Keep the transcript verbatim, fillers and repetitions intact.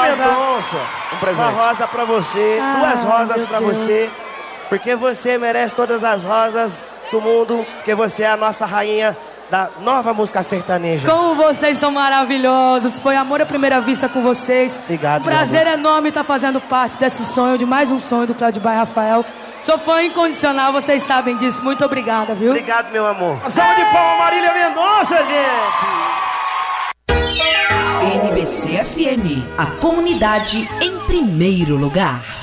rosa, um presente. uma rosa pra você, Ah, duas rosas meu pra Deus. você, porque você merece todas as rosas do mundo, porque você é a nossa rainha da nova música sertaneja. Como vocês são maravilhosos. Foi amor à primeira vista com vocês. Obrigado, Um prazer enorme estar fazendo parte desse sonho, de mais um sonho do Cláudio Baia Rafael. Sou fã incondicional, vocês sabem disso. Muito obrigada, viu? Obrigado, meu amor. Uma salva de palmas, Marília Mendonça, gente! N B C F M, a comunidade em primeiro lugar.